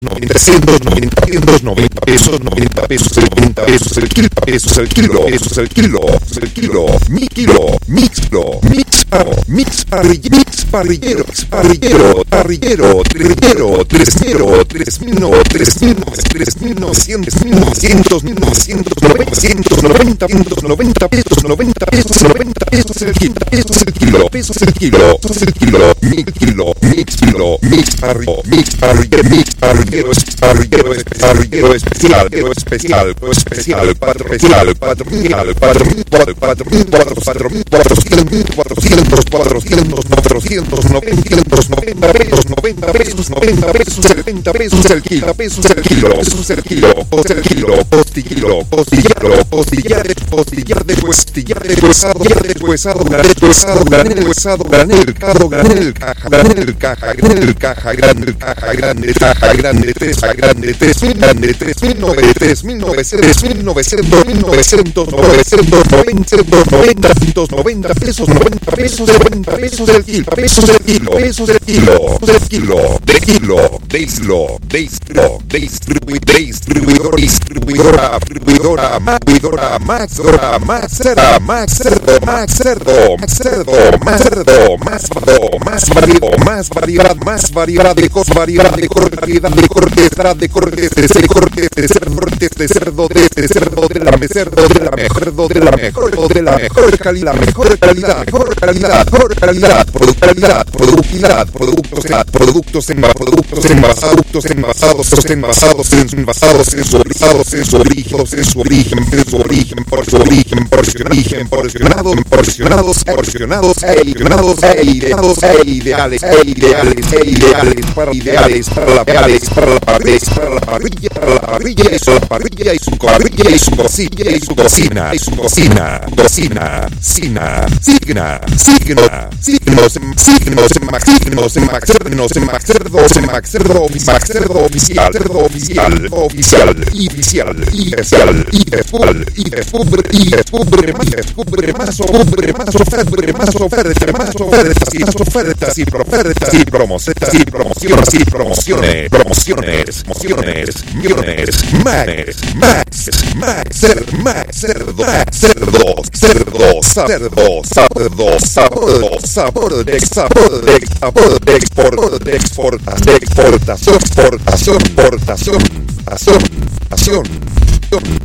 390 pesos, 90 pesos, 90 pesos, el kilo, pesos, el kilo, pesos, el kilo, mi kilo, mixlo, mix parrillero, 3.900, 90 pesos, 90 pesos, el kilo, pesos, el kilo, mix parrillero, especial, 90 pesos, 70 pesos el kilo, pesos el kilo, costillar deshuesado, granel, caja grande, 3.990 pesos, 90 pesos el kilo, pesos el kilo, distribuidora Max cerdo, más variedad de cosas, variedad de cortes, de cerdo de la mejor calidad, productos envasados en su origen, porcionados ideales para la parrilla y su cocina, cerdo oficial, ofertas y promociones, Max sabor de exportación.